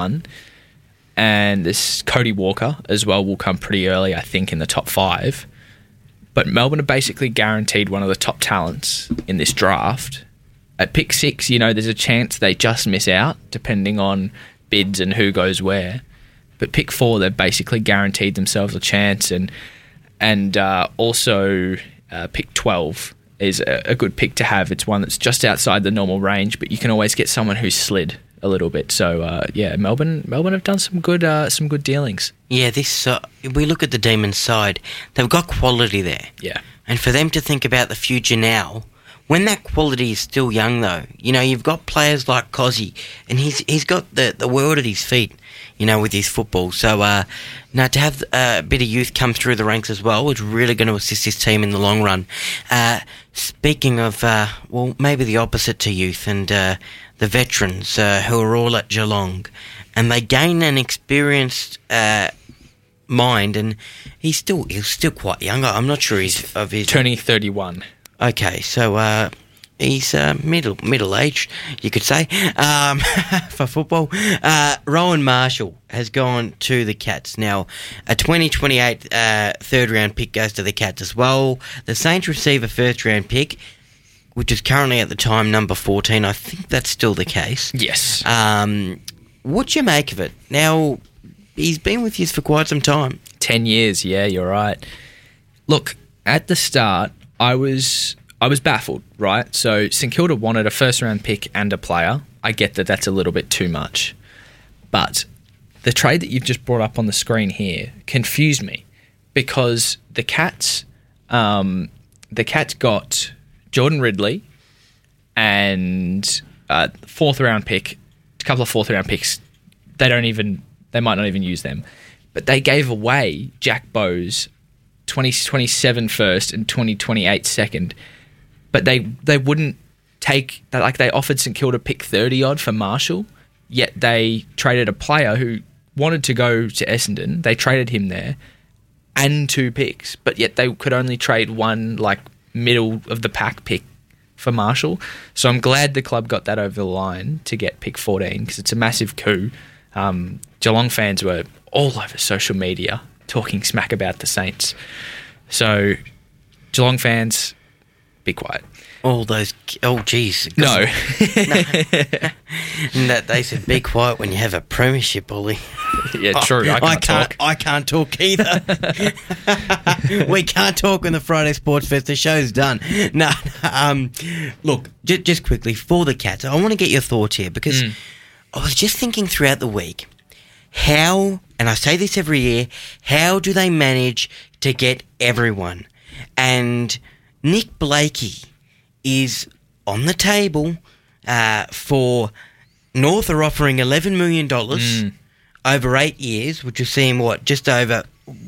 and this Cody Walker as well will come pretty early, I think, in the top 5. But Melbourne are basically guaranteed one of the top talents in this draft. At pick 6, there's a chance they just miss out, depending on bids and who goes where. But pick 4, they've basically guaranteed themselves a chance, and also pick 12 is a good pick to have. It's one that's just outside the normal range, but you can always get someone who's slid a little bit. So Melbourne have done some good dealings. Yeah, we look at the Demons side, they've got quality there. Yeah, and for them to think about the future now, when that quality is still young, though, you've got players like Cozzy, and he's got the world at his feet, with his football. So, to have a bit of youth come through the ranks as well, is really going to assist this team in the long run. Speaking of, maybe the opposite to youth and the veterans who are all at Geelong, and they gain an experienced mind, and he's still quite young. I'm not sure he's of his turning 31. Okay, so he's middle-aged, you could say, for football. Rowan Marshall has gone to the Cats. Now, a 2028 third-round pick goes to the Cats as well. The Saints receive a first-round pick, which is currently at the time number 14. I think that's still the case. Yes. What do you make of it? Now, he's been with you for quite some time. 10 years, yeah, you're right. Look, at the start, I was baffled, right? So St Kilda wanted a first-round pick and a player. I get that that's a little bit too much. But the trade that you've just brought up on the screen here confused me, because the Cats got Jordan Ridley and fourth-round pick, a couple of fourth-round picks. They might not even use them. But they gave away Jack Bowes 2027 first and 2028 second, but they wouldn't take that. Like, they offered St Kilda pick 30 odd for Marshall, yet they traded a player who wanted to go to Essendon. They traded him there and 2 picks, but yet they could only trade one middle of the pack pick for Marshall. So I'm glad the club got that over the line to get pick 14, because it's a massive coup. Geelong fans were all over social media talking smack about the Saints. So, Geelong fans, be quiet. All those... Oh, geez. No. No, they said be quiet when you have a premiership, Ollie. Yeah, true. I can't talk either. We can't talk on the Friday Sports Fest. The show's done. No. Look, just quickly, for the Cats, I want to get your thoughts here, because I was just thinking throughout the week, how, and I say this every year, how do they manage to get everyone? And Nick Blakey is on the table for North are offering $11 million over 8 years, which will see him, just over,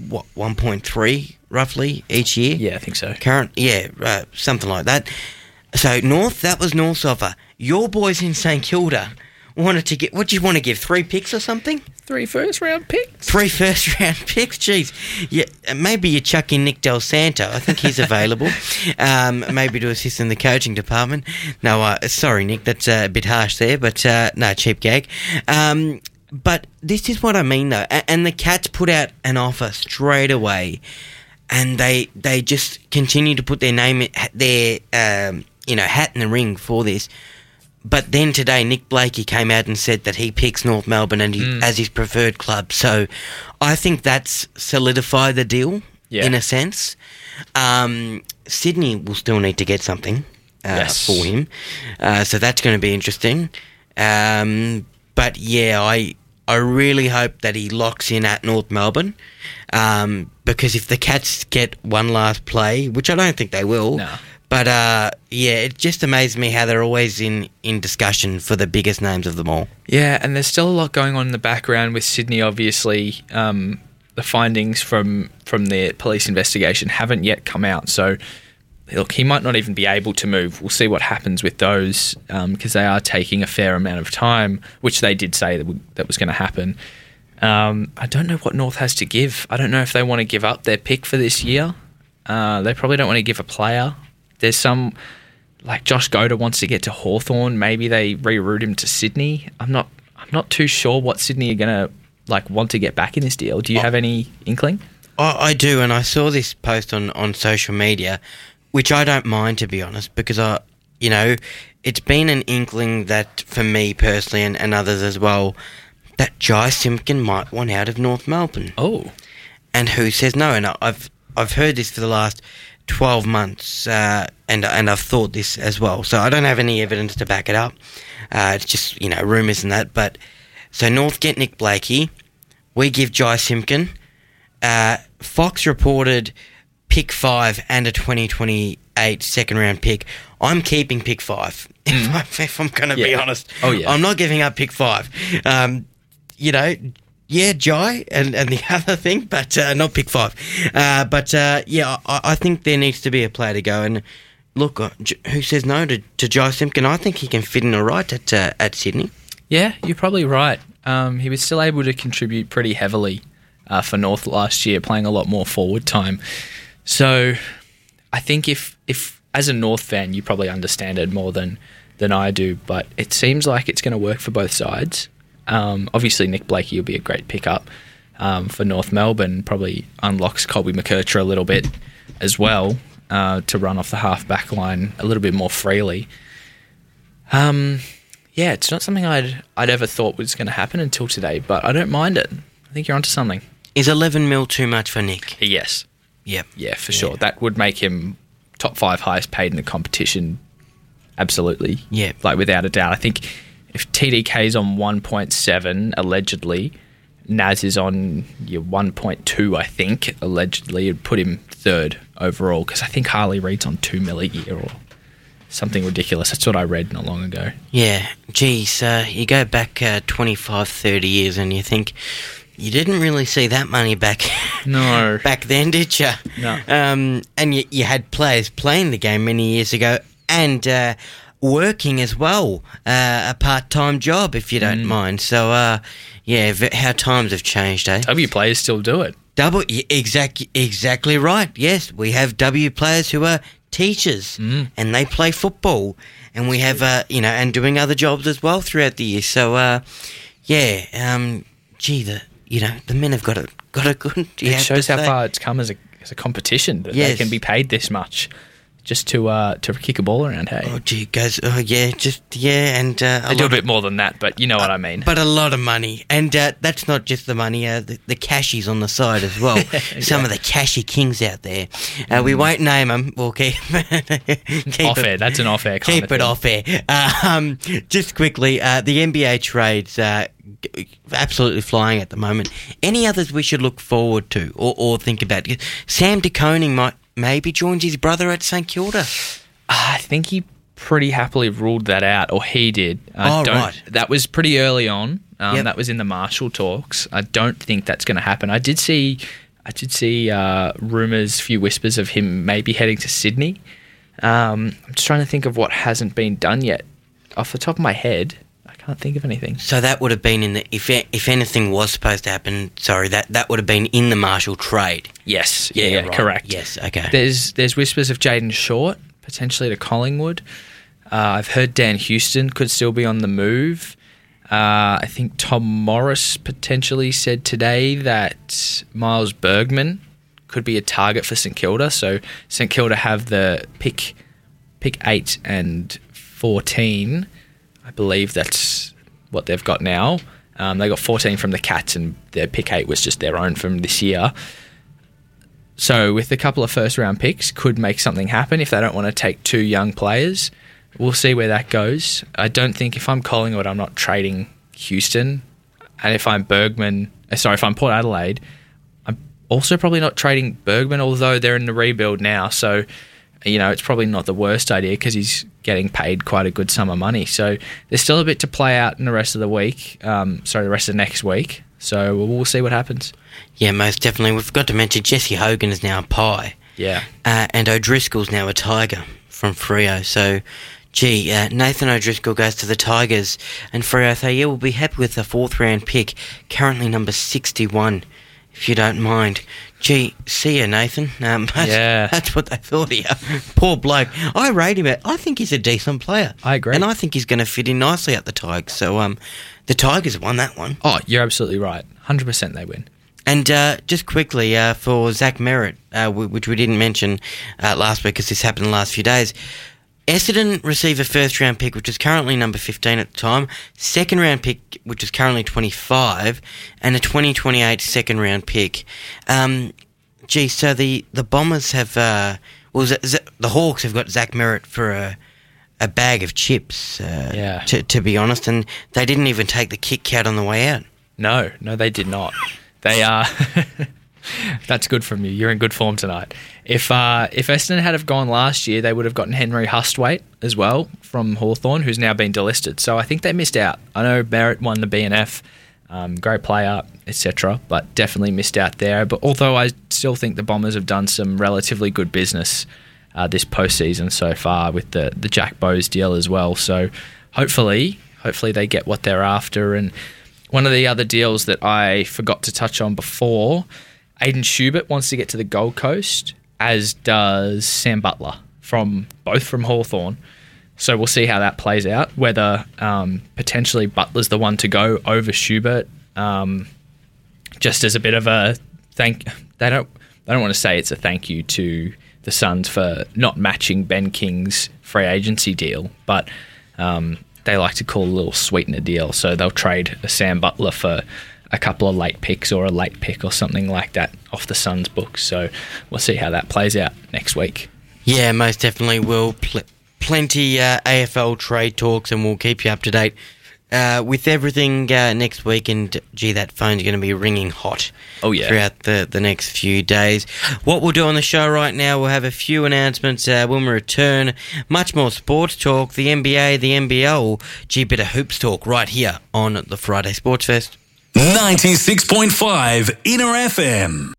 1.3 roughly each year? Yeah, I think so. Something like that. So North, that was North's offer. Your boys in St Kilda wanted to get, what do you want to give, 3 picks or something? 3 first-round picks? 3 first-round picks? Jeez. Yeah, maybe you chuck in Nick Del Santo. I think he's available. Maybe to assist in the coaching department. No, sorry, Nick, that's a bit harsh there, but no, cheap gag. But this is what I mean, though. And the Cats put out an offer straight away, and they just continue to put their name, their hat in the ring for this. But then today, Nick Blakey came out and said that he picks North Melbourne as his preferred club. So I think that's solidified the deal in a sense. Sydney will still need to get something for him. So that's going to be interesting. But yeah, I really hope that he locks in at North Melbourne, because if the Cats get one last play, which I don't think they will, but it just amazes me how they're always in discussion for the biggest names of them all. Yeah, and there's still a lot going on in the background with Sydney, obviously. The findings from the police investigation haven't yet come out, so look, he might not even be able to move. We'll see what happens with those, because they are taking a fair amount of time, which they did say that was going to happen. I don't know what North has to give. I don't know if they want to give up their pick for this year. They probably don't want to give a player. There's some, like Josh Goda wants to get to Hawthorn. Maybe they reroute him to Sydney. I'm not I'm not too sure what Sydney are going to want to get back in this deal. Do you have any inkling? I do, and I saw this post on social media, which I don't mind, to be honest, because it's been an inkling that, for me personally and others as well, that Jai Simpkin might want out of North Melbourne. Oh. And who says no? And I've heard this for the last 12 months, and I've thought this as well. So I don't have any evidence to back it up. It's just, rumours and that. But so North get Nick Blakey. We give Jai Simpkin. Fox reported pick 5 and a 2028 second round pick. I'm keeping pick 5. If I'm going to be honest. Oh, yeah. I'm not giving up pick 5. Jai and the other thing, but not pick 5. I think there needs to be a player to go. And look, who says no to Jai Simpkin? I think he can fit in all right at Sydney. Yeah, you're probably right. He was still able to contribute pretty heavily for North last year, playing a lot more forward time. So I think if as a North fan, you probably understand it more than I do, but it seems like it's going to work for both sides. Obviously, Nick Blakey will be a great pickup for North Melbourne. Probably unlocks Colby McKercher a little bit as well to run off the half-back line a little bit more freely. It's not something I'd ever thought was going to happen until today, but I don't mind it. I think you're onto something. Is 11 mil too much for Nick? Yes. Yep. Yeah, for sure. That would make him top 5 highest paid in the competition. Absolutely. Yeah. Without a doubt. I think if TDK's on 1.7, allegedly, Naz is on 1.2, I think, allegedly, it'd put him 3rd overall, because I think Harley Reid's on 2 mil a year or something ridiculous. That's what I read not long ago. Yeah. Geez, you go back 25, 30 years and you think, you didn't really see that money back. No. Back then, did you? No. And you had players playing the game many years ago and working as well, a part-time job, if you don't mind. So, how times have changed, eh? W players still do it. Exactly right. Yes, we have W players who are teachers and they play football, and we have and doing other jobs as well throughout the year. So, the men have got a good. It shows how far it's come as a competition that they can be paid this much just to kick a ball around. Hey, oh gee, guys, and they do a bit more than that, but you know what I mean. But a lot of money, and that's not just the money. The cashies on the side as well. Some of the cashy kings out there. We won't name them. We'll keep off air. That's an off air. Keep it off air. Just quickly, the NBA trades. Absolutely flying at the moment. Any others we should look forward to or think about? Sam De Koning maybe joins his brother at St Kilda. I think he pretty happily ruled that out, or he did. Right. That was pretty early on. That was in the Marshall talks. I don't think that's going to happen. I did see rumours, few whispers of him maybe heading to Sydney. I'm just trying to think of what hasn't been done yet. Off the top of my head, I can't think of anything. So that would have been in the if anything was supposed to happen. Sorry, that would have been in the Marshall trade. Yes, yeah, right. Correct. Yes, okay. There's whispers of Jaden Short potentially to Collingwood. I've heard Dan Houston could still be on the move. I think Tom Morris potentially said today that Miles Bergman could be a target for St Kilda. So St Kilda have the pick 8 and 14. I believe that's what they've got now. They got 14 from the Cats, and their pick 8 was just their own from this year. So with a couple of first-round picks, could make something happen if they don't want to take 2 young players. We'll see where that goes. I don't think if I'm Collingwood, I'm not trading Houston. And if I'm if I'm Port Adelaide, I'm also probably not trading Bergman, although they're in the rebuild now. So, it's probably not the worst idea because he's getting paid quite a good sum of money. So there's still a bit to play out in the rest of the week. The rest of next week. So we'll see what happens. Yeah, most definitely. We forgot to mention Jesse Hogan is now a Pie. Yeah. And O'Driscoll's now a Tiger from Freo. So, Nathan O'Driscoll goes to the Tigers, and Freo say, we'll be happy with the 4th round pick, currently number 61 if you don't mind. Gee, see ya, Nathan. That's what they thought of you. Poor bloke. I rate him. I think he's a decent player. I agree. And I think he's going to fit in nicely at the Tigers. So the Tigers won that one. Oh, you're absolutely right. 100% they win. And just quickly, for Zach Merritt, which we didn't mention last week because this happened the last few days, Essendon receive a first-round pick, which is currently number 15 at the time, second-round pick, which is currently 25, and a 2028 second-round pick. So the Bombers have... the Hawks have got Zach Merritt for a bag of chips, to be honest, and they didn't even take the kick count on the way out. No, they did not. They are... That's good from you. You're in good form tonight. If Essendon had have gone last year, they would have gotten Henry Hustwaite as well from Hawthorn, who's now been delisted. So I think they missed out. I know Barrett won the BNF, great player, etc., but definitely missed out there. But although I still think the Bombers have done some relatively good business this postseason so far with the Jack Bowes deal as well. So hopefully they get what they're after. And one of the other deals that I forgot to touch on before, Aiden Schubert wants to get to the Gold Coast, as does Sam Butler, both from Hawthorn. So we'll see how that plays out, whether potentially Butler's the one to go over Schubert, just as a bit of a thank. They don't want to say it's a thank you to the Suns for not matching Ben King's free agency deal, but they like to call a little sweetener deal. So they'll trade a Sam Butler for a couple of late picks or a late pick or something like that off the Suns' books. So we'll see how that plays out next week. Yeah, most definitely will. Plenty AFL trade talks, and we'll keep you up to date with everything next week. And gee, that phone's going to be ringing hot. Oh yeah, throughout the next few days. What we'll do on the show right now, we'll have a few announcements when we return. Much more sports talk, the NBA, the NBL, gee, bit of hoops talk right here on the Friday Sports Fest. 96.5 Inner FM.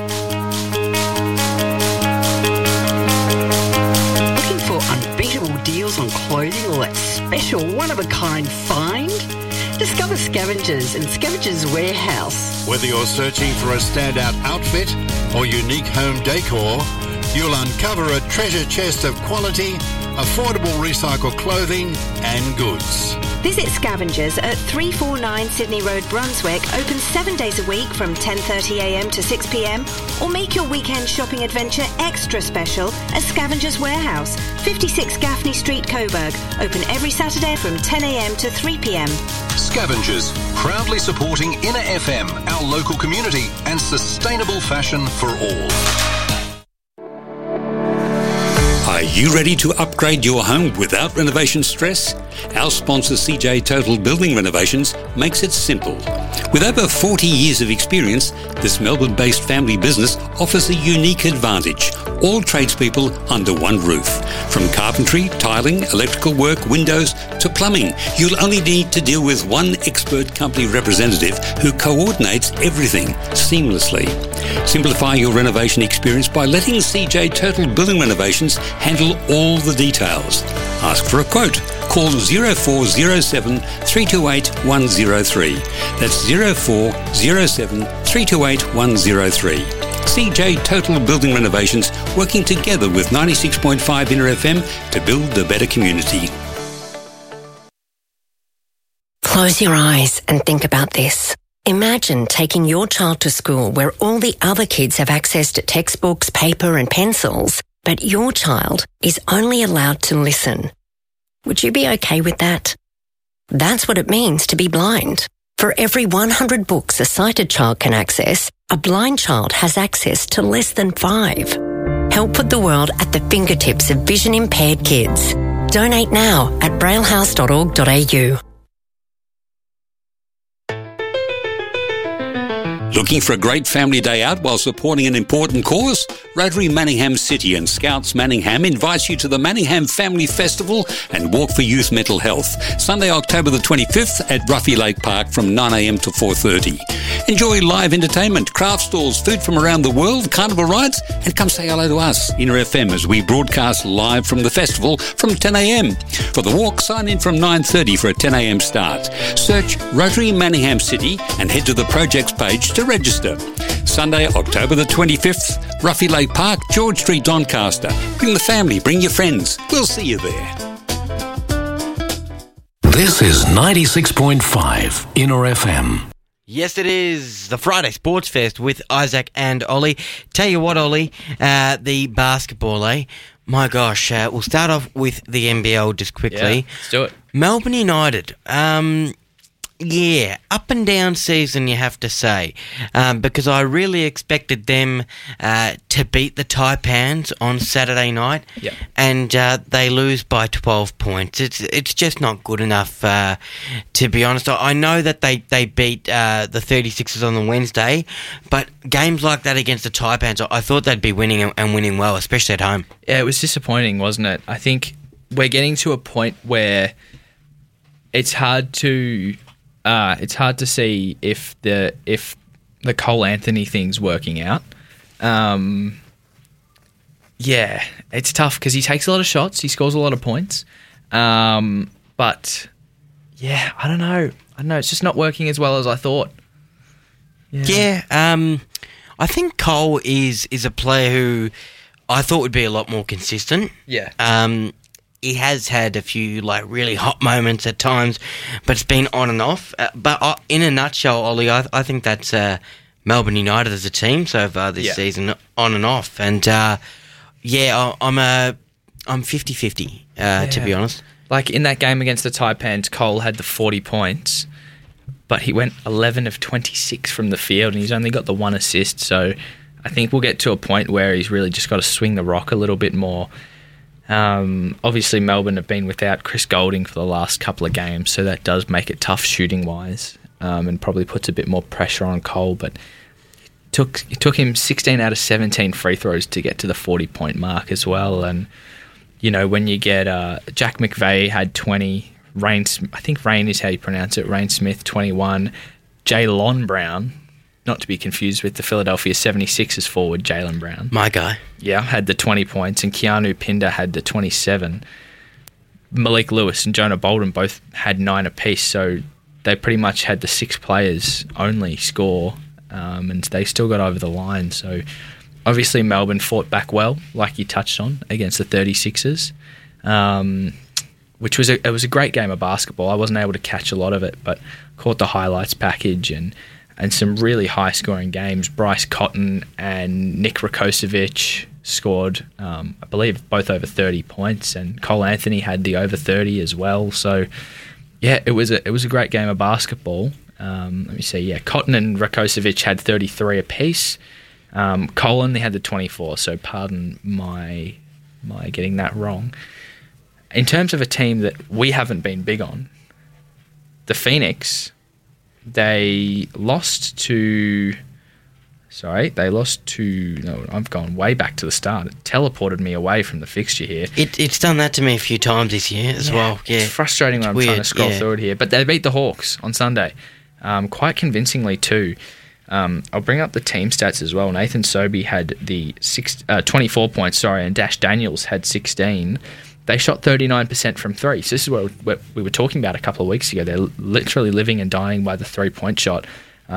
Looking for unbeatable deals on clothing or that special one-of-a-kind find? Discover Scavengers and Scavengers Warehouse. Whether you're searching for a standout outfit or unique home decor, you'll uncover a treasure chest of quality, affordable recycled clothing and goods. Visit Scavengers at 349 Sydney Road, Brunswick, open 7 days a week from 10:30am to 6pm, or make your weekend shopping adventure extra special at Scavengers Warehouse, 56 Gaffney Street, Coburg, open every Saturday from 10am to 3pm. Scavengers, proudly supporting Inner FM, our local community, and sustainable fashion for all. Are you ready to upgrade your home without renovation stress? Our sponsor CJ Total Building Renovations makes it simple. With over 40 years of experience, this Melbourne-based family business offers a unique advantage. All tradespeople under one roof. From carpentry, tiling, electrical work, windows to plumbing, you'll only need to deal with one expert company representative who coordinates everything seamlessly. Simplify your renovation experience by letting CJ Total Building Renovations handle all the details. Ask for a quote. Call 0407 328 103. That's 0407 328 103. CJ Total Building Renovations, working together with 96.5 Inner FM to build a better community. Close your eyes and think about this. Imagine taking your child to school where all the other kids have access to textbooks, paper and pencils, but your child is only allowed to listen. Would you be okay with that? That's what it means to be blind. For every 100 books a sighted child can access, a blind child has access to less than 5. Help put the world at the fingertips of vision-impaired kids. Donate now at braillehouse.org.au. Looking for a great family day out while supporting an important cause? Rotary Manningham City and Scouts Manningham invites you to the Manningham Family Festival and Walk for Youth Mental Health, Sunday, October the 25th at Ruffy Lake Park from 9am to 4:30. Enjoy live entertainment, craft stalls, food from around the world, carnival rides, and come say hello to us, Inner FM, as we broadcast live from the festival from 10am. For the walk, sign in from 9:30 for a 10am start. Search Rotary Manningham City and head to the projects page to register. Sunday, October the 25th, Ruffy Lake Park, George Street, Doncaster. Bring the family, bring your friends. We'll see you there. This is 96.5 Inner FM. Yes, it is the Friday Sports Fest with Isaac and Ollie. Tell you what, Ollie, the basketball, my gosh, we'll start off with the NBL just quickly. Yeah, let's do it. Melbourne United, up and down season, you have to say, because I really expected them to beat the Taipans on Saturday night, and they lose by 12 points. It's just not good enough, to be honest. I know that they beat the 36ers on the Wednesday, but games like that against the Taipans, I thought they'd be winning and winning well, especially at home. Yeah, it was disappointing, wasn't it? I think we're getting to a point where it's hard to see if the Cole Anthony thing's working out. It's tough because he takes a lot of shots, he scores a lot of points, but I don't know. It's just not working as well as I thought. I think Cole is a player who I thought would be a lot more consistent. He has had a few really hot moments at times, but it's been on and off. But in a nutshell, Ollie, I think that's Melbourne United as a team so far this season, on and off. And I'm 50-50 to be honest. Like in that game against the Taipans, Cole had the 40 points, but he went 11 of 26 from the field, and he's only got the one assist. So I think we'll get to a point where he's really just got to swing the rock a little bit more. Obviously Melbourne have been without Chris Goulding for the last couple of games, so that does make it tough shooting wise, and probably puts a bit more pressure on Cole, but it took him 16 out of 17 free throws to get to the 40-point mark as well. And when you get Jack McVeigh had 20, I think Rain is how you pronounce it, Rain Smith 21, Jaylen Brown, not to be confused with the Philadelphia 76ers forward Jaylen Brown. My guy. Yeah, had the 20 points, and Keanu Pinder had the 27. Malik Lewis and Jonah Bolden both had 9 apiece, so they pretty much had the 6 players only score, and they still got over the line. So obviously Melbourne fought back well, like you touched on, against the 36ers, which was it was a great game of basketball. I wasn't able to catch a lot of it, but caught the highlights package and some really high-scoring games. Bryce Cotton and Nick Rakocevic scored, I believe, both over 30 points, and Cole Anthony had the over 30 as well. So, it was a great game of basketball. Let me see. Yeah, Cotton and Rakocevic had 33 apiece. Cole only had the 24, so pardon my getting that wrong. In terms of a team that we haven't been big on, the Phoenix, I've gone way back to the start. It teleported me away from the fixture here. It's done that to me a few times this year as well. Yeah, it's frustrating when I'm trying to scroll through it here. But they beat the Hawks on Sunday, quite convincingly too. I'll bring up the team stats as well. Nathan Sobey had the 24 points, and Dash Daniels had 16. They shot 39% from three. So this is what we were talking about a couple of weeks ago. They're literally living and dying by the 3-point shot.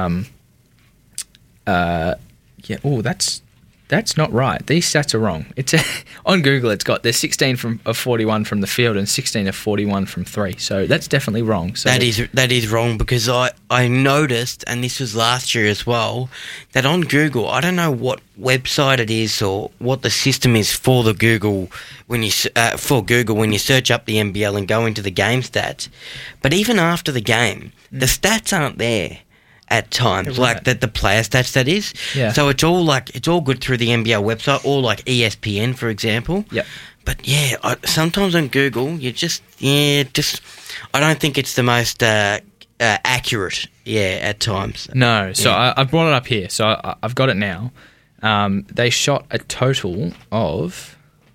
That's not right. These stats are wrong. It's on Google. It's got they're 16 of 41 from the field and 16 of 41 from three. So that's definitely wrong. So that is wrong, because I noticed, and this was last year as well, that on Google, I don't know what website it is or what the system is for the Google when you search up the NBL and go into the game stats, but even after the game, the stats aren't there at times, like the player stats, that is. Yeah. So it's all good through the NBL website, or like ESPN, for example. Yep. But sometimes on Google, I don't think it's the most accurate. Yeah, at times. No. So I've brought it up here. So I've got it now. They shot a total of.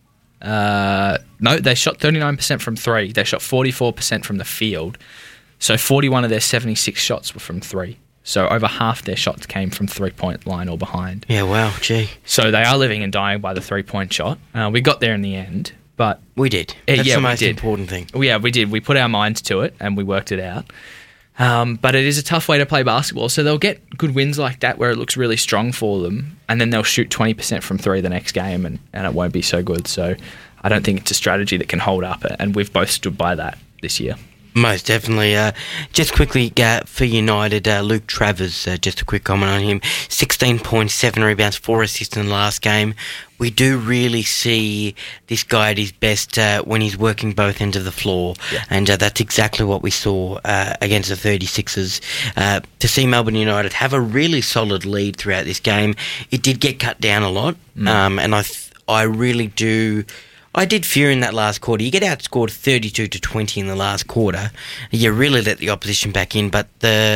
They shot 39% from three. They shot 44% from the field. So 41 of their 76 shots were from three. So over half their shots came from 3-point line or behind. Yeah, wow, gee. So they are living and dying by the 3-point shot. We got there in the end, but... We did. That's the most important thing. Yeah, we did. We put our minds to it and we worked it out. But it is a tough way to play basketball. So they'll get good wins like that where it looks really strong for them, and then they'll shoot 20% from three the next game, and it won't be so good. So I don't think it's a strategy that can hold up, and we've both stood by that this year. Most definitely. Just quickly for United, Luke Travers, just a quick comment on him. 16 points, 7 rebounds, 4 assists in the last game. We do really see this guy at his best when he's working both ends of the floor. Yeah. And that's exactly what we saw against the 36ers. To see Melbourne United have a really solid lead throughout this game, it did get cut down a lot. And I really do... I did fear in that last quarter. You get outscored 32-20 in the last quarter. You really let the opposition back in, but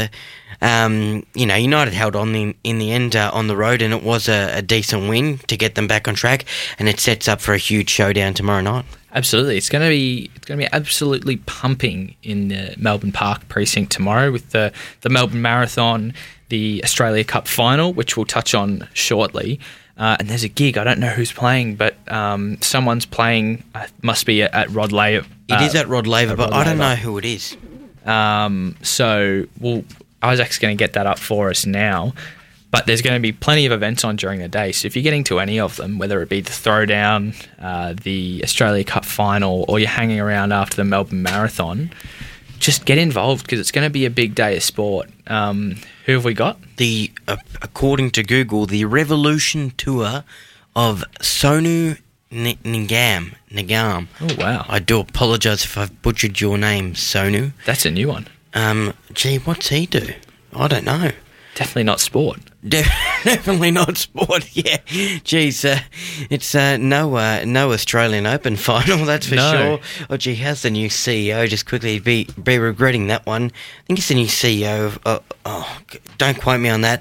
United held on in the end on the road, and it was a decent win to get them back on track, and it sets up for a huge showdown tomorrow night. Absolutely, it's going to be absolutely pumping in the Melbourne Park precinct tomorrow with the Melbourne Marathon, the Australia Cup final, which we'll touch on shortly. And there's a gig. I don't know who's playing, but someone's playing. Must be at Rod Laver. It is at Rod Laver, but I don't know who it is. So Isaac's going to get that up for us now. But there's going to be plenty of events on during the day. So if you're getting to any of them, whether it be the Throwdown, the Australia Cup final, or you're hanging around after the Melbourne Marathon, just get involved because it's going to be a big day of sport. Who have we got? According to Google, the Revolution Tour of Sonu Nigam. Oh, wow. I do apologise if I've butchered your name, Sonu. That's a new one. What's he do? I don't know. Definitely not sport. Definitely not sport, yeah. Geez, it's no Australian Open final, that's for sure. Oh, gee, how's the new CEO? Just quickly be regretting that one. I think it's the new CEO. Don't quote me on that.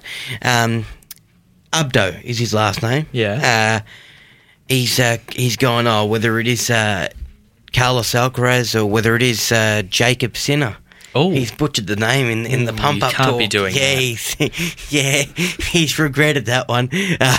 Abdo is his last name. Yeah. He's gone, whether it is Carlos Alcaraz or whether it is Jacob Sinner. Oh, he's butchered the name in the pump-up talk. Can't be doing that. He's regretted that one.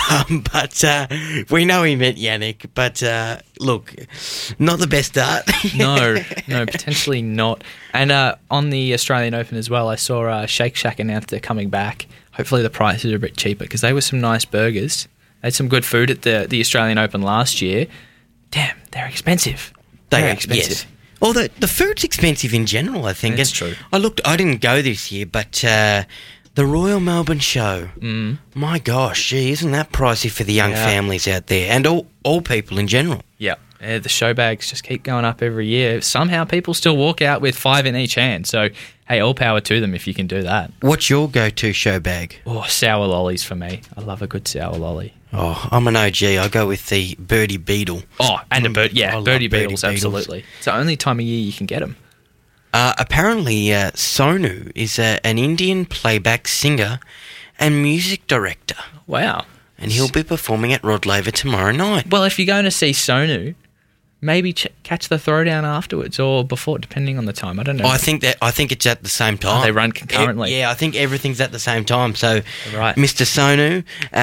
But we know he meant Yannick. But look, not the best start. No, potentially not. And on the Australian Open as well, I saw Shake Shack announced they're coming back. Hopefully the prices are a bit cheaper because they were some nice burgers. They had some good food at the Australian Open last year. Damn, they're expensive. They're expensive. Yes. Well, the food's expensive in general, I think. That's true. I didn't go this year, but the Royal Melbourne Show, my gosh, gee, isn't that pricey for the young families out there and all people in general? Yeah. The show bags just keep going up every year. Somehow people still walk out with 5 in each hand. So, hey, all power to them if you can do that. What's your go-to show bag? Oh, sour lollies for me. I love a good sour lolly. Oh, I'm an OG. I go with the Birdie Beetle. Oh, and a bird, yeah, Birdie Beetles, absolutely. It's the only time of year you can get them. Apparently, Sonu is an Indian playback singer and music director. Wow. And he'll be performing at Rod Laver tomorrow night. Well, if you're going to see Sonu, maybe catch the Throwdown afterwards or before, depending on the time. I don't know. I think it's at the same time. Oh, they run concurrently. I think everything's at the same time. So, right. Mr. Sonu,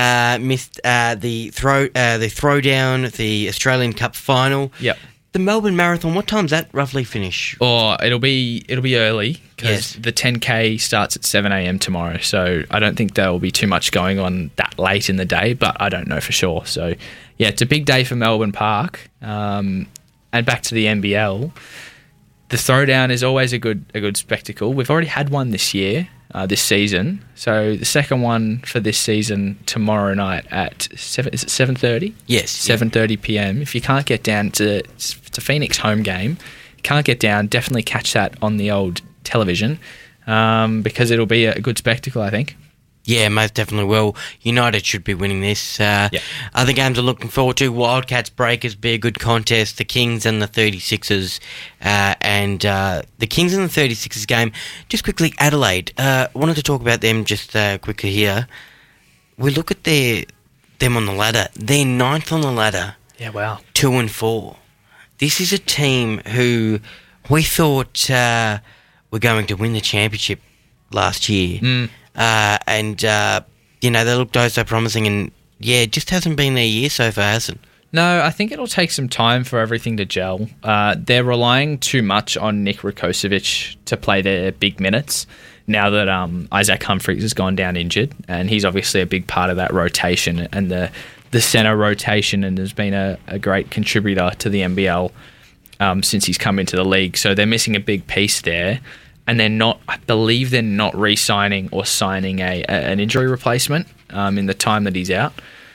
the Throwdown, the Australian Cup final. Yep. The Melbourne Marathon. What time's that roughly finish? Oh, it'll be early because the 10K starts at 7 a.m. tomorrow. So I don't think there will be too much going on that late in the day, but I don't know for sure. So yeah, it's a big day for Melbourne Park. And back to the NBL, the Throwdown is always a good spectacle. We've already had one this year, this season. So the second one for this season tomorrow night at 7:30? Yes. 7:30 p.m. If you can't get down to it's a Phoenix home game, you can't get down, definitely catch that on the old television because it'll be a good spectacle, I think. Yeah, most definitely will. United should be winning this. Other games I'm looking forward to, Wildcats Breakers be a good contest, the Kings and the 36ers. And the Kings and the 36ers game, just quickly, Adelaide. Wanted to talk about them just quickly here. We look at them on the ladder. They're 9th on the ladder. Yeah, wow. 2-4. This is a team who we thought were going to win the championship last year. They looked so promising, and it just hasn't been their year so far, has it? No, I think it'll take some time for everything to gel. They're relying too much on Nick Rakocevic to play their big minutes now that Isaac Humphries has gone down injured, and he's obviously a big part of that rotation and the centre rotation, and has been a great contributor to the NBL since he's come into the league. So they're missing a big piece there, and I believe they're not re-signing or signing an injury replacement in the time that he's out.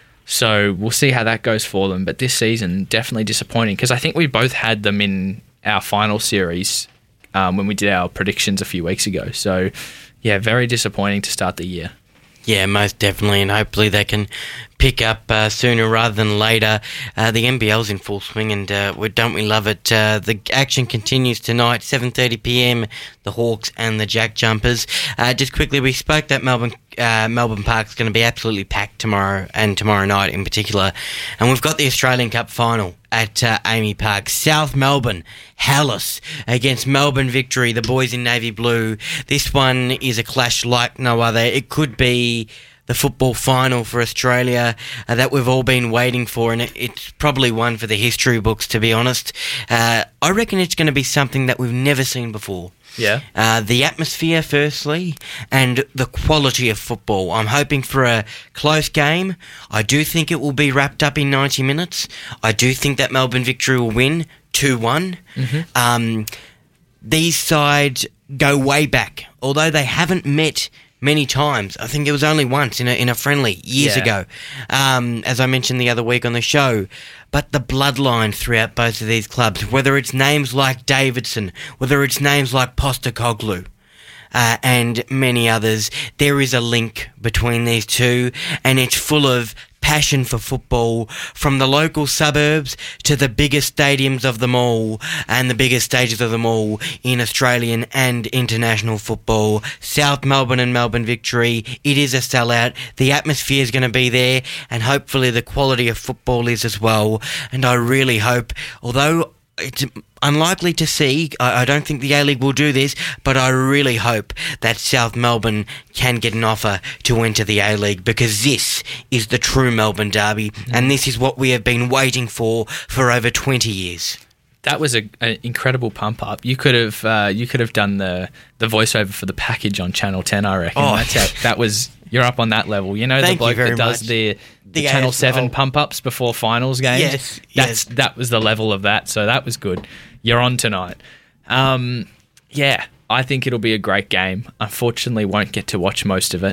So we'll see how that goes for them. But this season, definitely disappointing, because I think we both had them in our final series when we did our predictions a few weeks ago. So, yeah, very disappointing to start the year. Yeah, most definitely, and hopefully they can pick up sooner rather than later. The NBL's in full swing, and don't we love it? The action continues tonight, 7:30pm, the Hawks and the Jack Jumpers. Just quickly, we spoke that Melbourne Park's going to be absolutely packed tomorrow and tomorrow night in particular, and we've got the Australian Cup final at Amy Park. South Melbourne, Hallis against Melbourne Victory, the boys in navy blue. This one is a clash like no other. It could be the football final for Australia that we've all been waiting for, and it's probably one for the history books, to be honest. I reckon it's going to be something that we've never seen before. Yeah. The atmosphere, firstly, and the quality of football. I'm hoping for a close game. I do think it will be wrapped up in 90 minutes. I do think that Melbourne Victory will win 2-1. Mm-hmm. These sides go way back, although they haven't met many times. I think it was only once in a friendly years ago, as I mentioned the other week on the show. But the bloodline throughout both of these clubs, whether it's names like Davidson, whether it's names like Postecoglou, and many others, there is a link between these two, and it's full of passion for football, from the local suburbs to the biggest stadiums of them all and the biggest stages of them all in Australian and international football. South Melbourne and Melbourne Victory, it is a sellout. The atmosphere is going to be there, and hopefully the quality of football is as well. And I really hope, although it's unlikely to see, I don't think the A-League will do this, but I really hope that South Melbourne can get an offer to enter the A-League, because this is the true Melbourne derby, and this is what we have been waiting for over 20 years. That was an incredible pump up. You could have done the voiceover for the package on Channel 10, I reckon. Oh. That was, you're up on that level. You know, the bloke that does the Channel 7 pump ups before finals games. Yes. That was the level of that. So that was good. You're on tonight. Yeah, I think it'll be a great game. Unfortunately, won't get to watch most of it.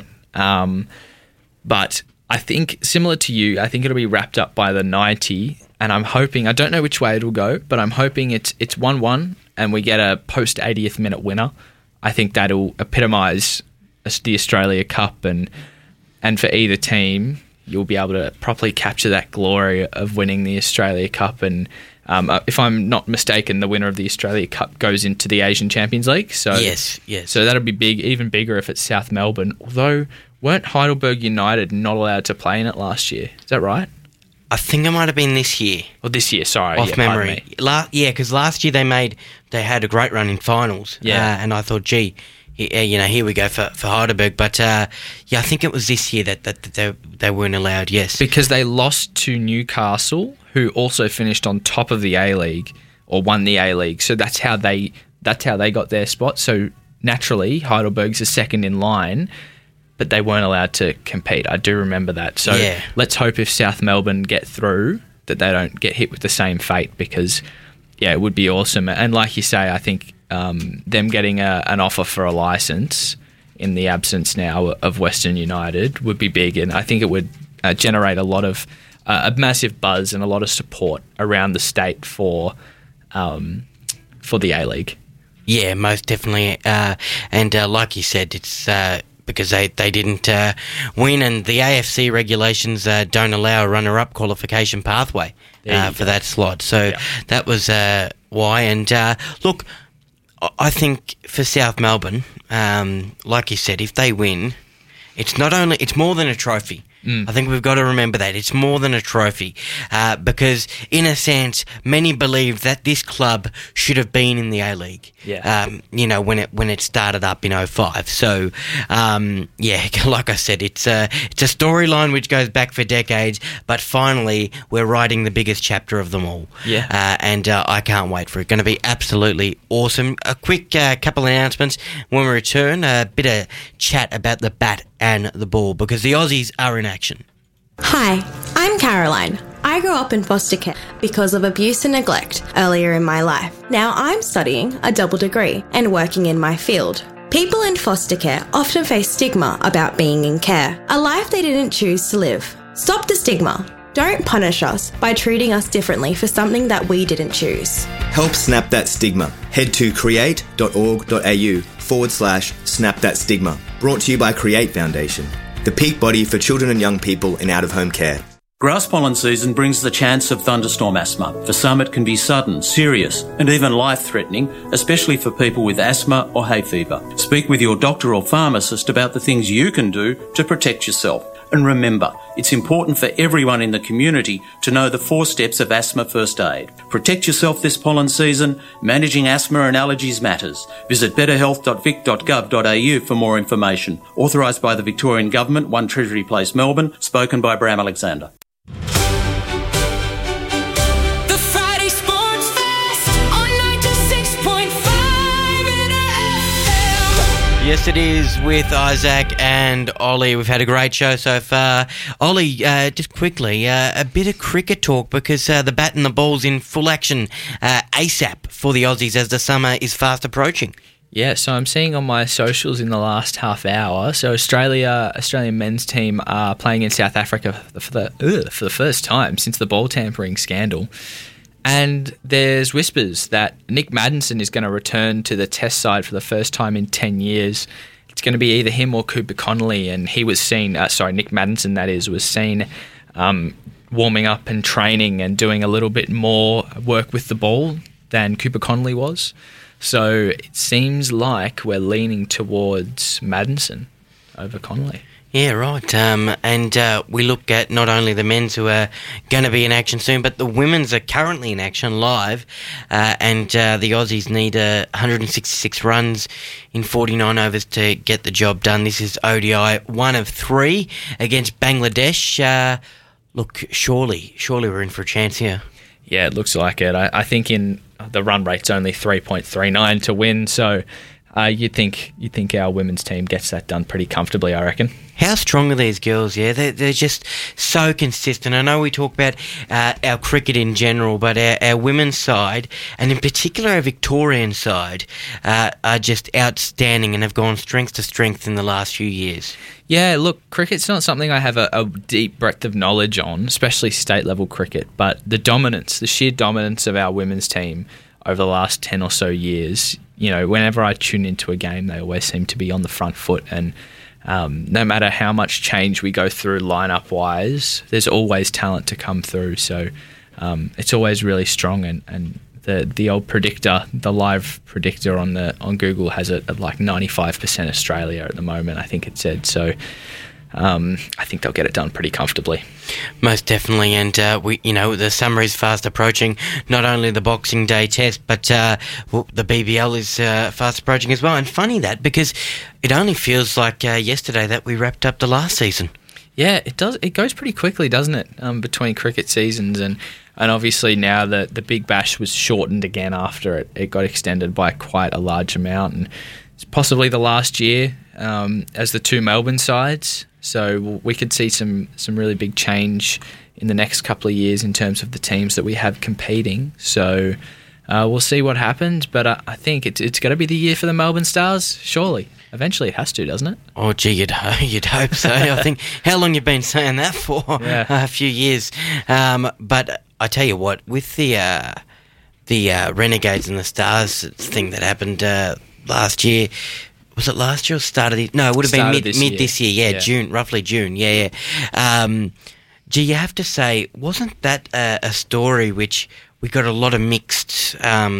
But I think, similar to you, I think it'll be wrapped up by the 90. And I'm hoping, I don't know which way it'll go, but I'm hoping it's 1-1 and we get a post 80th minute winner. I think that'll epitomise the Australia Cup, and for either team, you'll be able to properly capture that glory of winning the Australia Cup. And if I'm not mistaken, the winner of the Australia Cup goes into the Asian Champions League. So yes. So that'll be big, even bigger if it's South Melbourne. Although, weren't Heidelberg United not allowed to play in it last year? Is that right? I think it might have been this year. Or this year, sorry. Off memory. Because last year they had a great run in finals. Yeah. And I thought, gee, here we go for Heidelberg. But, I think it was this year that they weren't allowed, yes. Because they lost to Newcastle, who also finished on top of the A-League, or won the A-League. So that's how they got their spot. So naturally, Heidelberg's a second in line, but they weren't allowed to compete. I do remember that. So let's hope if South Melbourne get through that they don't get hit with the same fate, because, it would be awesome. And like you say, I think them getting an offer for a licence in the absence now of Western United would be big, and I think it would generate a lot of a massive buzz and a lot of support around the state for the A-League. Yeah, most definitely. And like you said, it's because they didn't win, and the AFC regulations don't allow a runner-up qualification pathway for that slot. So that was why. And look, I think for South Melbourne, like you said, if they win, it's more than a trophy. I think we've got to remember that. It's more than a trophy because, in a sense, many believe that this club should have been in the A-League, when it started up in 2005. So, like I said, it's a storyline which goes back for decades, but finally we're writing the biggest chapter of them all. And I can't wait for it. Going to be absolutely awesome. A quick couple of announcements when we return. A bit of chat about the bat and the ball because the Aussies are in action. Hi, I'm Caroline. I grew up in foster care because of abuse and neglect earlier in my life. Now I'm studying a double degree and working in my field. People in foster care often face stigma about being in care, a life they didn't choose to live. Stop the stigma. Don't punish us by treating us differently for something that we didn't choose. Help snap that stigma. Head to create.org.au/snap that stigma. Brought to you by Create Foundation, the peak body for children and young people in out-of-home care. Grass pollen season brings the chance of thunderstorm asthma. For some it can be sudden, serious and even life-threatening, especially for people with asthma or hay fever. Speak with your doctor or pharmacist about the things you can do to protect yourself. And remember, it's important for everyone in the community to know the 4 steps of asthma first aid. Protect yourself this pollen season. Managing asthma and allergies matters. Visit betterhealth.vic.gov.au for more information. Authorised by the Victorian Government, 1 Treasury Place, Melbourne. Spoken by Bram Alexander. Yes, it is with Isaac and Ollie. We've had a great show so far. Ollie, just quickly, a bit of cricket talk because the bat and the ball's in full action ASAP for the Aussies as the summer is fast approaching. Yeah, so I'm seeing on my socials in the last half hour, so Australian men's team are playing in South Africa for the first time since the ball tampering scandal. And there's whispers that Nick Maddinson is going to return to the Test side for the first time in 10 years. It's going to be either him or Cooper Connolly, and he was seen, Nick Maddinson, that is, was seen warming up and training and doing a little bit more work with the ball than Cooper Connolly was. So it seems like we're leaning towards Maddinson over Connolly. Yeah, right. And we look at not only the men's who are going to be in action soon, but the women's are currently in action live. And the Aussies need 166 runs in 49 overs to get the job done. This is ODI 1 of 3 against Bangladesh. Look, surely we're in for a chance here. Yeah, it looks like it. I think in the run rate's only 3.39 to win, so you'd think our women's team gets that done pretty comfortably, I reckon. How strong are these girls? Yeah, they're just so consistent. I know we talk about our cricket in general, but our women's side, and in particular our Victorian side, are just outstanding and have gone strength to strength in the last few years. Yeah, look, cricket's not something I have a deep breadth of knowledge on, especially state-level cricket, but the sheer dominance of our women's team over the last 10 or so years, whenever I tune into a game, they always seem to be on the front foot, and no matter how much change we go through lineup-wise, there's always talent to come through, so it's always really strong, and the old predictor, the live predictor on Google has it at like 95% Australia at the moment, I think it said. So I think they'll get it done pretty comfortably. Most definitely, and the summer is fast approaching. Not only the Boxing Day Test, but the BBL is fast approaching as well. And funny that, because it only feels like yesterday that we wrapped up the last season. Yeah, it does. It goes pretty quickly, doesn't it? Between cricket seasons, and obviously now the Big Bash was shortened again after it got extended by quite a large amount, and it's possibly the last year as the 2 Melbourne sides. So we could see some really big change in the next couple of years in terms of the teams that we have competing. So we'll see what happens, but I think it's going to be the year for the Melbourne Stars, surely. Eventually it has to, doesn't it? Oh, gee, you'd hope so. I think, how long you been saying that for? Yeah. A few years. But I tell you what, with the Renegades and the Stars thing that happened last year, was it last year or start of the... No, it would have been mid this year. Yeah, June, roughly June. Yeah. Gee, you have to say, wasn't that a story which we got a lot of mixed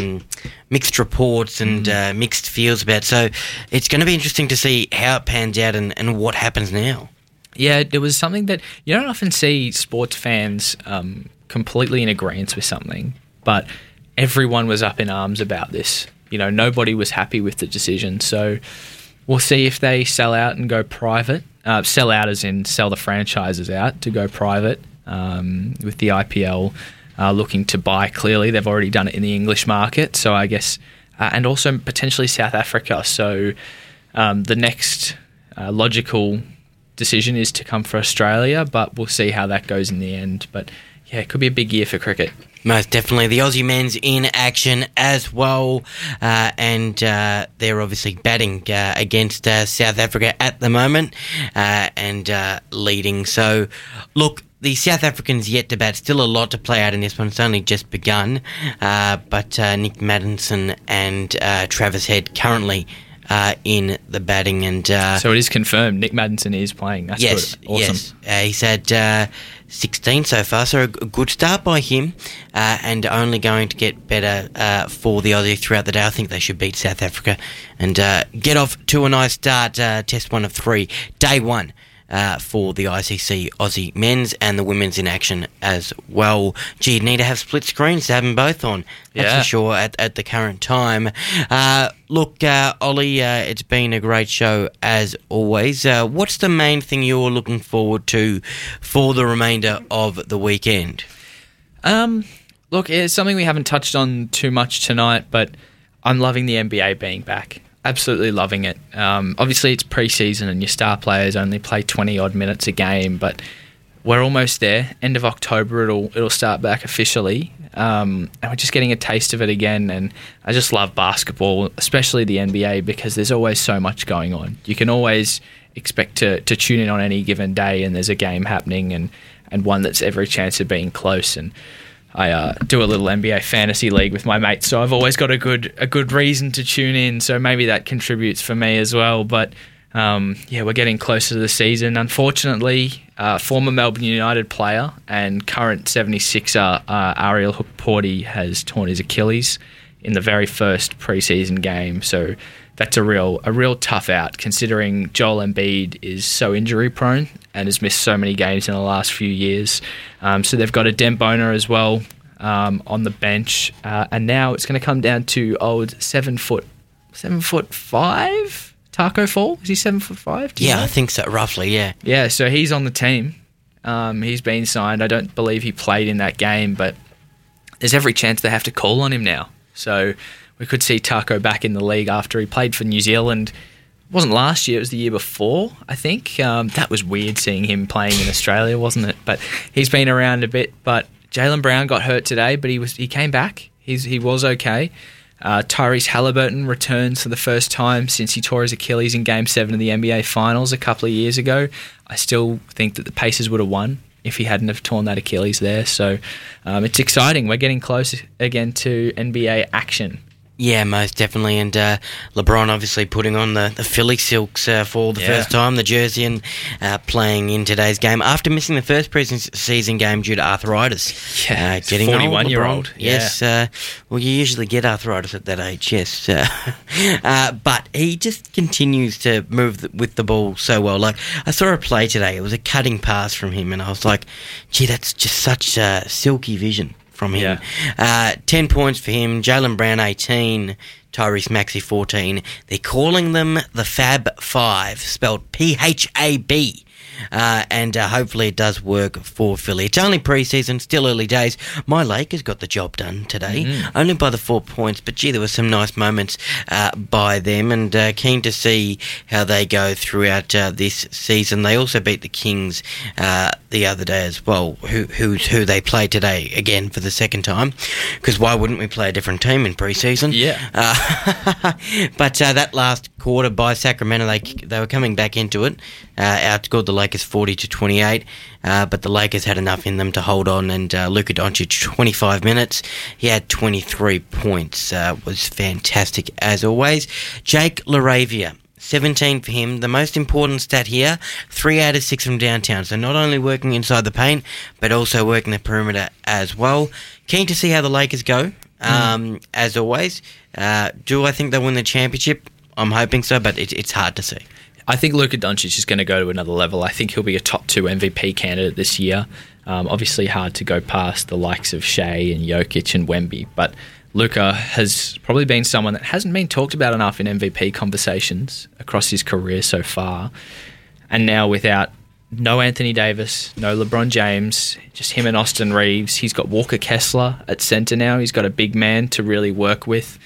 reports and mixed feels about? So it's going to be interesting to see how it pans out and what happens now. Yeah, there was something that you don't often see sports fans completely in agreement with something, but everyone was up in arms about this. Nobody was happy with the decision. So we'll see if they sell out and go private. Sell out as in sell the franchises out to go private, with the IPL looking to buy. Clearly, they've already done it in the English market. So I guess, and also potentially South Africa. So the next logical decision is to come for Australia, but we'll see how that goes in the end. But yeah, it could be a big year for cricket. Most definitely. The Aussie men's in action as well, and they're obviously batting against South Africa at the moment, and leading. So, look, the South Africans yet to bat. Still a lot to play out in this one. It's only just begun, but Nick Maddinson and Travis Head currently in the batting, and so it is confirmed Nick Maddinson is playing. That's good. Awesome. Yes, he's had 16 so far, so a good start by him, and only going to get better for the Aussie throughout the day. I think they should beat South Africa and get off to a nice start. Test 1 of 3, day 1. For the ICC Aussie men's and the women's in action as well. Gee, you'd need to have split screens to have them both on. That's for sure at the current time. Look, Ollie, it's been a great show as always. What's the main thing you're looking forward to for the remainder of the weekend? Look, it's something we haven't touched on too much tonight, but I'm loving the NBA being back. Absolutely loving it. Obviously, it's pre-season and your star players only play 20-odd minutes a game, but we're almost there. End of October, it'll start back officially, and we're just getting a taste of it again. And I just love basketball, especially the NBA, because there's always so much going on. You can always expect to tune in on any given day, and there's a game happening, and one that's every chance of being close. And I do a little NBA fantasy league with my mates, so I've always got a good reason to tune in. So maybe that contributes for me as well. But we're getting closer to the season. Unfortunately, former Melbourne United player and current 76er Ariel Hukporti has torn his Achilles in the very first preseason game. So that's a real tough out, considering Joel Embiid is so injury prone and has missed so many games in the last few years. So they've got a Dembona as well on the bench, and now it's going to come down to old 7'5" Taco Fall. Is he 7'5"? Yeah, I think so, roughly. Yeah. Yeah. So he's on the team. He's been signed. I don't believe he played in that game, but there's every chance they have to call on him now. So we could see Taco back in the league after he played for New Zealand. It wasn't last year, it was the year before, I think. That was weird seeing him playing in Australia, wasn't it? But he's been around a bit. But Jaylen Brown got hurt today, but he came back. He was okay. Tyrese Halliburton returns for the first time since he tore his Achilles in Game 7 of the NBA Finals a couple of years ago. I still think that the Pacers would have won if he hadn't have torn that Achilles there. So it's exciting. We're getting close again to NBA action. Yeah, most definitely. And LeBron obviously putting on the Philly Silks for the first time, the jersey, and playing in today's game after missing the first preseason game due to arthritis. Yeah, getting 41-year-old. Yes. Well, you usually get arthritis at that age, yes. But he just continues to move with the ball so well. Like, I saw a play today. It was a cutting pass from him, and I was like, gee, that's just such silky vision from him. 10 points for him. Jaylen Brown 18, Tyrese Maxey 14. They're calling them the Fab Five, spelled PHAB. And hopefully it does work for Philly. It's only pre-season, still early days. My Lakers got the job done today, only by the 4 points, but gee, there were some nice moments by them, and keen to see how they go throughout this season. They also beat the Kings the other day as well, who they played today again for the second time, because why wouldn't we play a different team in pre-season? But that last quarter by Sacramento, they were coming back into it, outscored the Lakers 40-28, but the Lakers had enough in them to hold on, and Luka Doncic, 25 minutes, he had 23 points, was fantastic as always. Jake LaRavia, 17 for him. The most important stat here, 3 out of 6 from downtown, so not only working inside the paint, but also working the perimeter as well. Keen to see how the Lakers go, as always. Do I think they'll win the championship? I'm hoping so, but it's hard to see. I think Luka Doncic is going to go to another level. I think he'll be a top 2 MVP candidate this year. Obviously hard to go past the likes of Shea and Jokic and Wemby, but Luka has probably been someone that hasn't been talked about enough in MVP conversations across his career so far. And now without no Anthony Davis, no LeBron James, just him and Austin Reeves. He's got Walker Kessler at centre now. He's got a big man to really work with.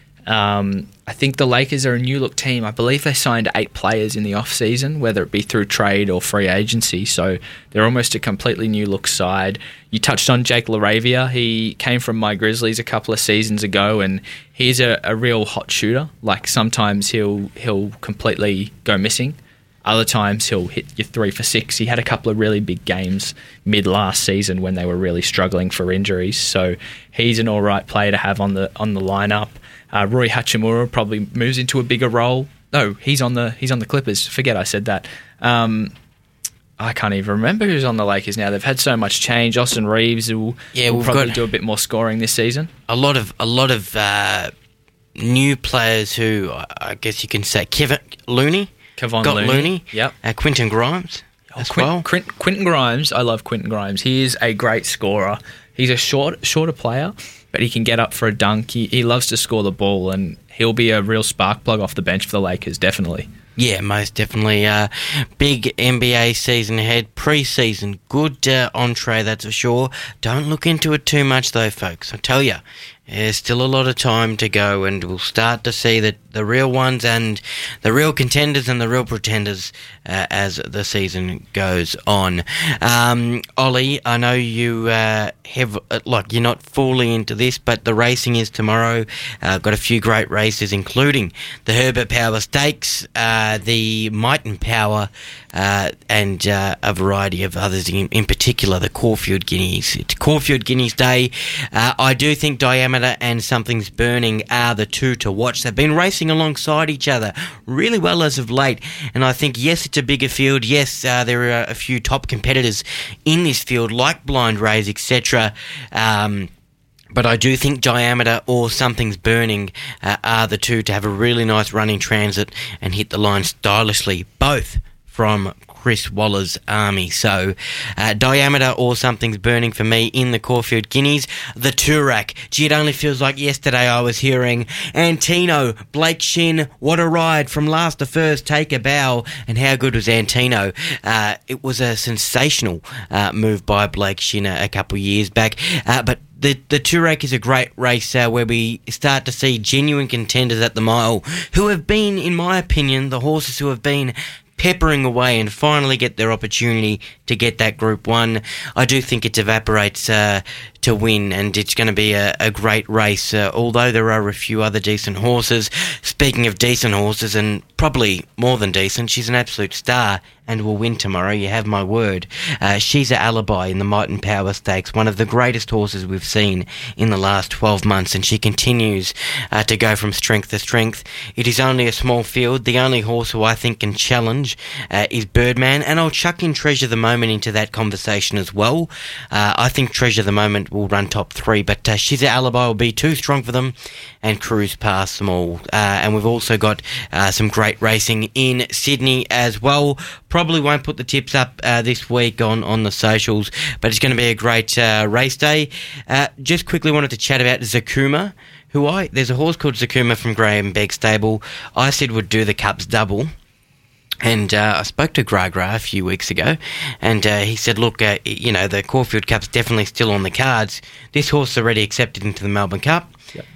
I think the Lakers are a new-look team. I believe they signed 8 players in the off-season, whether it be through trade or free agency, so they're almost a completely new-look side. You touched on Jake LaRavia. He came from my Grizzlies a couple of seasons ago, and he's a real hot shooter. Like, sometimes he'll completely go missing. Other times he'll hit you 3 for 6. He had a couple of really big games mid-last season when they were really struggling for injuries, so he's an all-right player to have on the lineup. Rui Hachimura probably moves into a bigger role. No, he's on the Clippers. Forget I said that. I can't even remember who's on the Lakers now. They've had so much change. Austin Reeves will probably do a bit more scoring this season. A lot of new players who I guess you can say Kevon Looney. Yep. Quentin Grimes Quentin Grimes. I love Quentin Grimes. He is a great scorer. He's a shorter player, but he can get up for a dunk. He loves to score the ball, and he'll be a real spark plug off the bench for the Lakers, definitely. Yeah, most definitely. Big NBA season ahead. Pre-season, good entree, that's for sure. Don't look into it too much, though, folks. I tell you, there's still a lot of time to go, and we'll start to see that the real ones and the real contenders and the real pretenders as the season goes on. Ollie, I know you have, you're not fully into this, but the racing is tomorrow. Got a few great races, including the Herbert Power Stakes, the Mighton Power, and a variety of others, in particular the Caulfield Guineas. It's Caulfield Guineas Day. I do think Diameter and Something's Burning are the two to watch. They've been racing alongside each other really well as of late, and I think, yes, it's a bigger field. Yes, there are a few top competitors in this field, like Blind Rays, etc., but I do think Diameter or Something's Burning are the two to have a really nice running transit and hit the line stylishly, both from Chris Waller's army. So Diameter or Something's Burning for me in the Caulfield Guineas. The Toorak. Gee, it only feels like yesterday I was hearing Antino, Blake Shin, what a ride from last to first, take a bow. And how good was Antino? It was a sensational move by Blake Shin a couple of years back. But the Toorak is a great race where we start to see genuine contenders at the mile who have been, in my opinion, the horses who have been peppering away and finally get their opportunity to get that Group 1. I do think it evaporates to win, and it's going to be a great race, although there are a few other decent horses. Speaking of decent horses, and probably more than decent, she's an absolute star and will win tomorrow, you have my word. She's an Alibi in the Mighton Power Stakes, one of the greatest horses we've seen in the last 12 months, and she continues to go from strength to strength. It is only a small field. The only horse who I think can challenge is Birdman, and I'll chuck in Treasure the Moment into that conversation as well. I think Treasure the Moment will run top 3, but She's an Alibi will be too strong for them and cruise past them all. And we've also got some great racing in Sydney as well. Probably won't put the tips up this week on the socials, but it's going to be a great race day. Just quickly wanted to chat about Zakuma, there's a horse called Zakuma from Graham Begg's stable. I said would do the Cups double. And I spoke to Gra a few weeks ago, and he said, look, the Caulfield Cup's definitely still on the cards. This horse is already accepted into the Melbourne Cup. Yep.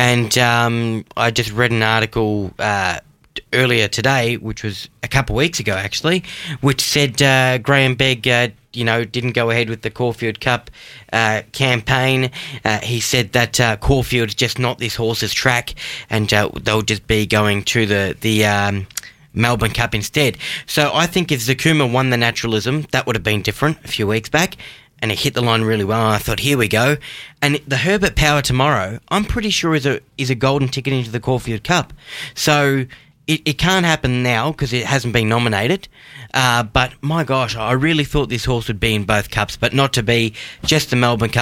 And I just read an article earlier today, which was a couple of weeks ago, actually, which said Graham Begg, didn't go ahead with the Caulfield Cup campaign. He said that Caulfield's just not this horse's track, and they'll just be going to the Melbourne Cup instead. So I think if Zakuma won the Naturalism, that would have been different a few weeks back, and it hit the line really well. I thought, here we go. And the Herbert Power tomorrow, I'm pretty sure is a golden ticket into the Caulfield Cup. So it can't happen now because it hasn't been nominated. But my gosh, I really thought this horse would be in both cups, but not to be, just the Melbourne Cup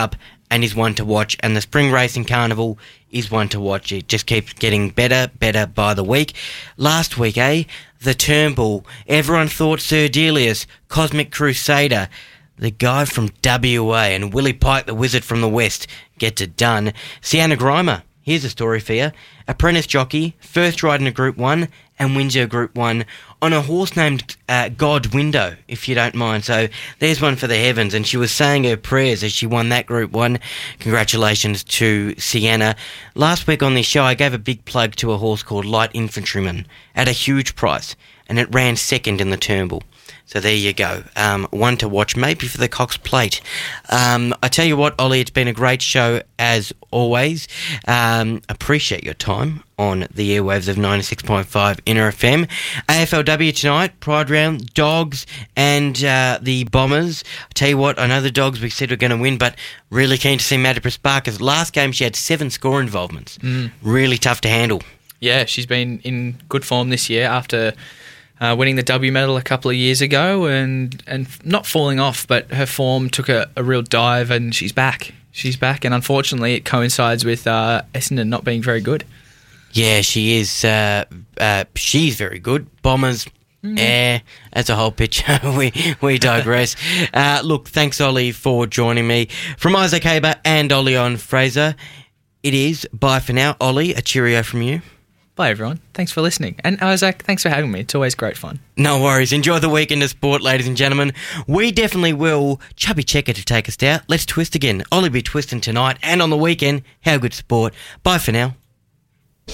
and is one to watch. And the Spring Racing Carnival is one to watch. It just keeps getting better by the week. Last week, the Turnbull. Everyone thought Sir Delius, Cosmic Crusader, the guy from WA, and Willie Pike, the Wizard from the West, gets it done. Sienna Grimer, here's a story for you. Apprentice jockey, first ride in a Group 1 and wins her Group 1 on a horse named God Window, if you don't mind. So there's one for the heavens, and she was saying her prayers as she won that Group 1. Congratulations to Sienna. Last week on this show, I gave a big plug to a horse called Light Infantryman at a huge price, and it ran second in the Turnbull. So there you go. One to watch, maybe for the Cox Plate. I tell you what, Ollie, it's been a great show as always. Appreciate your time on the airwaves of 96.5 Inner FM. AFLW tonight, Pride Round, Dogs and the Bombers. I tell you what, I know the Dogs we said were going to win, but really keen to see Madipra Sparkers. Last game she had 7 score involvements. Really tough to handle. Yeah, she's been in good form this year after winning the W medal a couple of years ago and not falling off, but her form took a real dive and she's back. She's back, and unfortunately it coincides with Essendon not being very good. Yeah, she is. She's very good. Bombers, that's a whole picture. we digress. Look, thanks, Ollie, for joining me. From Isaac Haber and Ollie on Fraser, it is bye for now. Ollie, a cheerio from you. Bye, everyone. Thanks for listening. And Isaac, thanks for having me. It's always great fun. No worries. Enjoy the weekend of sport, ladies and gentlemen. We definitely will. Chubby Checker to take us out. Let's twist again. Ollie be twisting tonight and on the weekend. How good sport. Bye for now.